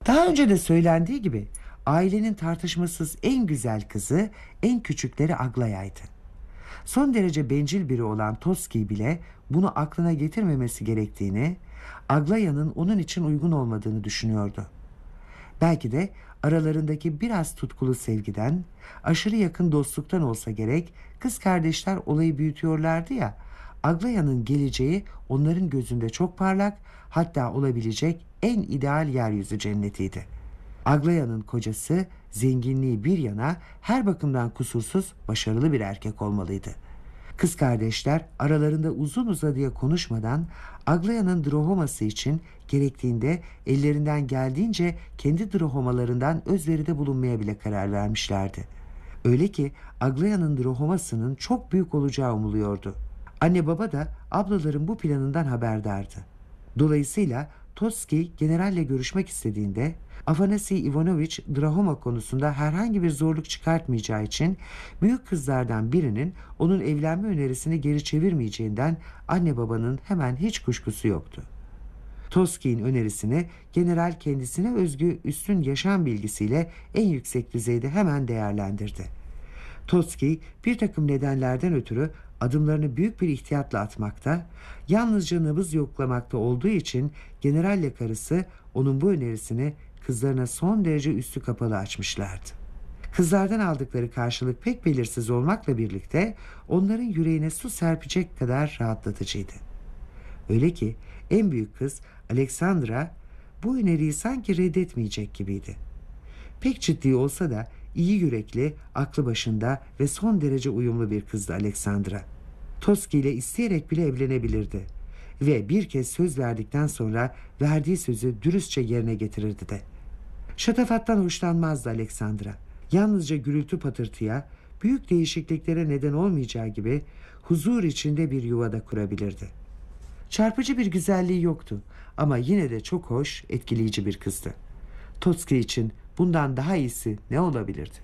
Daha önce de söylendiği gibi ailenin tartışmasız en güzel kızı, en küçükleri Aglaya'ydı. Son derece bencil biri olan Toski bile bunu aklına getirmemesi gerektiğini, Aglaya'nın onun için uygun olmadığını düşünüyordu. Belki de aralarındaki biraz tutkulu sevgiden, aşırı yakın dostluktan olsa gerek, kız kardeşler olayı büyütüyorlardı ya. Aglaya'nın geleceği onların gözünde çok parlak, hatta olabilecek en ideal yeryüzü cennetiydi. Aglaya'nın kocası zenginliği bir yana her bakımdan kusursuz, başarılı bir erkek olmalıydı. Kız kardeşler aralarında uzun uzadıya konuşmadan Aglaya'nın drohoması için gerektiğinde ellerinden geldiğince kendi drohomalarından özveride bulunmaya bile karar vermişlerdi. Öyle ki Aglaya'nın drohomasının çok büyük olacağı umuluyordu. Anne baba da ablaların bu planından haberdardı. Dolayısıyla Toski generalle görüşmek istediğinde Afanasi Ivanoviç Drahoma konusunda herhangi bir zorluk çıkartmayacağı için büyük kızlardan birinin onun evlenme önerisini geri çevirmeyeceğinden anne babanın hemen hiç kuşkusu yoktu. Toski'nin önerisini general kendisine özgü üstün yaşam bilgisiyle en yüksek düzeyde hemen değerlendirdi. Toski bir takım nedenlerden ötürü adımlarını büyük bir ihtiyatla atmakta, yalnızca nabız yoklamakta olduğu için generalle karısı onun bu önerisini kızlarına son derece üstü kapalı açmışlardı. Kızlardan aldıkları karşılık pek belirsiz olmakla birlikte onların yüreğine su serpecek kadar rahatlatıcıydı. Öyle ki en büyük kız Alexandra bu öneriyi sanki reddetmeyecek gibiydi. Pek ciddi olsa da iyi yürekli, aklı başında ve son derece uyumlu bir kızdı Alexandra. Toski ile isteyerek bile evlenebilirdi. Ve bir kez söz verdikten sonra verdiği sözü dürüstçe yerine getirirdi de. Şatafattan hoşlanmazdı Alexandra. Yalnızca gürültü patırtıya, büyük değişikliklere neden olmayacağı gibi huzur içinde bir yuvada kurabilirdi. Çarpıcı bir güzelliği yoktu ama yine de çok hoş, etkileyici bir kızdı. Toski için bundan daha iyisi ne olabilirdi?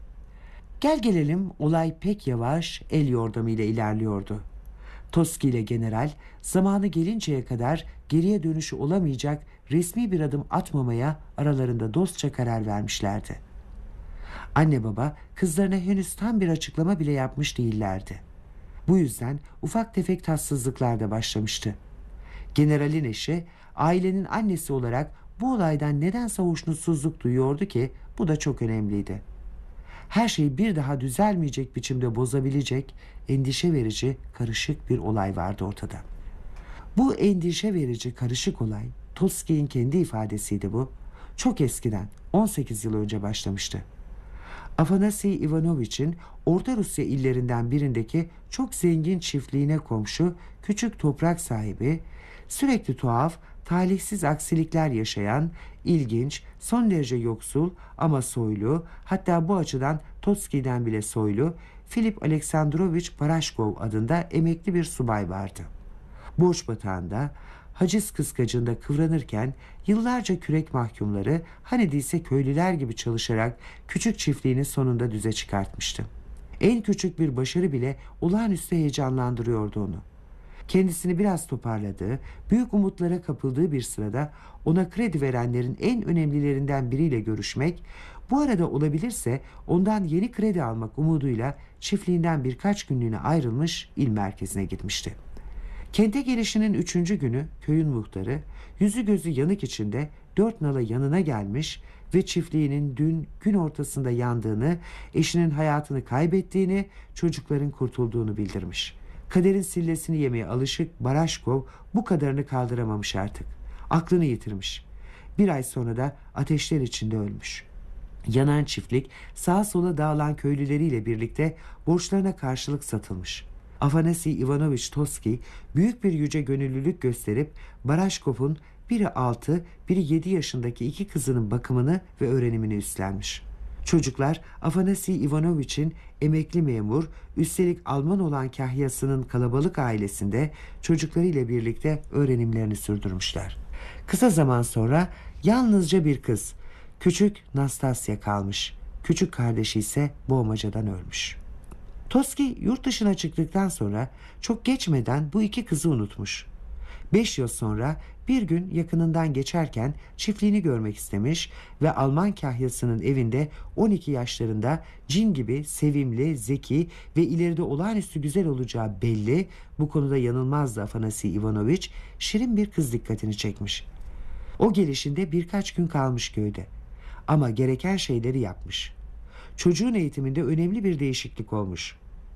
Gel gelelim olay pek yavaş, el yordamıyla ilerliyordu. Toski ile general zamanı gelinceye kadar geriye dönüşü olamayacak resmi bir adım atmamaya aralarında dostça karar vermişlerdi. Anne baba kızlarına henüz tam bir açıklama bile yapmış değillerdi. Bu yüzden ufak tefek tatsızlıklar da başlamıştı. Generalin eşi ailenin annesi olarak bu olaydan nedense hoşnutsuzluk duyuyordu ki bu da çok önemliydi. Her şeyi bir daha düzelmeyecek biçimde bozabilecek endişe verici karışık bir olay vardı ortada. Bu endişe verici karışık olay, Toski'nin kendi ifadesiydi bu, çok eskiden 18 yıl önce başlamıştı. Afanasi Ivanoviç'in Orta Rusya illerinden birindeki çok zengin çiftliğine komşu küçük toprak sahibi, sürekli tuhaf, talihsiz aksilikler yaşayan, ilginç, son derece yoksul ama soylu, hatta bu açıdan Totski'den bile soylu, Filip Aleksandrovich Barashkov adında emekli bir subay vardı. Borç batağında, haciz kıskacında kıvranırken yıllarca kürek mahkumları hani değilse köylüler gibi çalışarak küçük çiftliğini sonunda düze çıkartmıştı. En küçük bir başarı bile olağanüstü heyecanlandırıyordu onu. Kendisini biraz toparladığı, büyük umutlara kapıldığı bir sırada ona kredi verenlerin en önemlilerinden biriyle görüşmek, bu arada olabilirse ondan yeni kredi almak umuduyla çiftliğinden birkaç günlüğüne ayrılmış il merkezine gitmişti. Kente gelişinin 3. günü köyün muhtarı yüzü gözü yanık içinde 4 nala yanına gelmiş ve çiftliğinin dün gün ortasında yandığını, eşinin hayatını kaybettiğini, çocukların kurtulduğunu bildirmiş. Kaderin sillesini yemeye alışık Barashkov bu kadarını kaldıramamış artık. Aklını yitirmiş. Bir ay sonra da ateşler içinde ölmüş. Yanan çiftlik sağa sola dağılan köylüleriyle birlikte borçlarına karşılık satılmış. Afanasi Ivanoviç Toski büyük bir yüce gönüllülük gösterip Barashkov'un biri 6, biri 7 yaşındaki 2 kızının bakımını ve öğrenimini üstlenmiş. Çocuklar Afanasi Ivanoviç'in emekli memur, üstelik Alman olan kahyasının kalabalık ailesinde çocuklarıyla birlikte öğrenimlerini sürdürmüşler. Kısa zaman sonra yalnızca bir kız, küçük Nastasya kalmış. Küçük kardeşi ise boğmacadan ölmüş. Toski yurt dışına çıktıktan sonra çok geçmeden bu 2 kızı unutmuş. 5 yıl sonra Bir gün yakınından geçerken çiftliğini görmek istemiş ve Alman kahyasının evinde 12 yaşlarında cin gibi sevimli, zeki ve ileride olağanüstü güzel olacağı belli, bu konuda yanılmazdı Afanasi Ivanoviç, şirin bir kız dikkatini çekmiş. O gelişinde birkaç gün kalmış köyde ama gereken şeyleri yapmış. Çocuğun eğitiminde önemli bir değişiklik olmuş.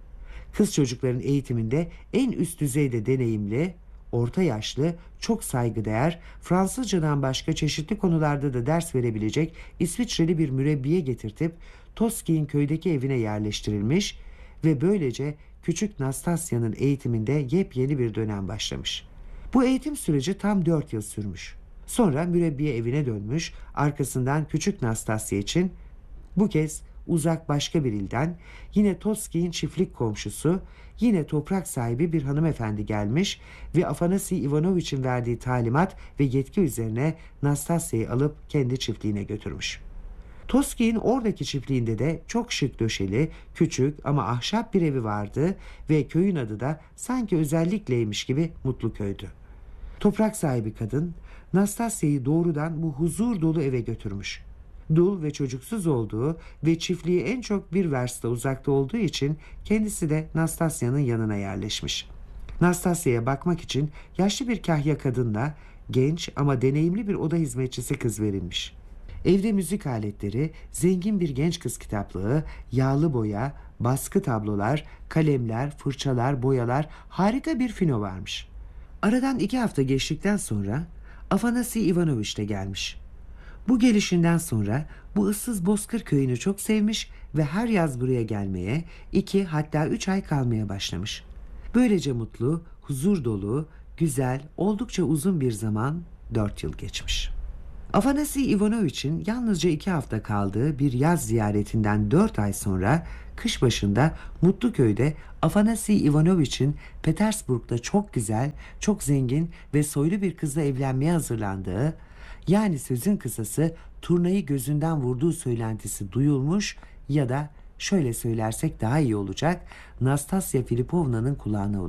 Kız çocukların eğitiminde en üst düzeyde deneyimli, orta yaşlı, çok saygıdeğer, Fransızcadan başka çeşitli konularda da ders verebilecek İsviçreli bir mürebbiye getirtip Toski'nin köydeki evine yerleştirilmiş ve böylece küçük Nastasya'nın eğitiminde yepyeni bir dönem başlamış. Bu eğitim süreci tam 4 yıl sürmüş. Sonra mürebbiye evine dönmüş, arkasından küçük Nastasya için bu kez uzak başka bir ilden, yine Toski'nin çiftlik komşusu, yine toprak sahibi bir hanımefendi gelmiş ve Afanasi Ivanoviç'in verdiği talimat ve yetki üzerine Nastasya'yı alıp kendi çiftliğine götürmüş. Toski'nin oradaki çiftliğinde de çok şık döşeli, küçük ama ahşap bir evi vardı ve köyün adı da sanki özellikleymiş gibi Mutluköy'dü. Toprak sahibi kadın Nastasya'yı doğrudan bu huzur dolu eve götürmüş. Dul ve çocuksuz olduğu ve çiftliği en çok bir versta uzakta olduğu için kendisi de Nastasya'nın yanına yerleşmiş. Nastasya'ya bakmak için yaşlı bir kahya kadınla genç ama deneyimli bir oda hizmetçisi kız verilmiş. Evde müzik aletleri, zengin bir genç kız kitaplığı, yağlı boya, baskı tablolar, kalemler, fırçalar, boyalar, harika bir fino varmış. Aradan 2 hafta geçtikten sonra Afanasi Ivanoviç de gelmiş. Bu gelişinden sonra bu ıssız bozkır köyünü çok sevmiş ve her yaz buraya gelmeye 2 hatta 3 ay kalmaya başlamış. Böylece mutlu, huzur dolu, güzel, oldukça uzun bir zaman 4 yıl geçmiş. Afanasi Ivanoviç'in yalnızca 2 hafta kaldığı bir yaz ziyaretinden 4 ay sonra kış başında Mutluköy'de Afanasi Ivanoviç'in Petersburg'da çok güzel, çok zengin ve soylu bir kızla evlenmeye hazırlandığı, yani sözün kısası turnayı gözünden vurduğu söylentisi duyulmuş ya da şöyle söylersek daha iyi olacak, Nastasya Filipovna'nın kulağına